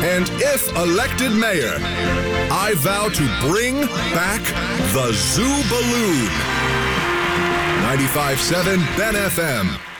And if elected mayor, I vow to bring back the Zoo Balloon. 95.7 Ben FM.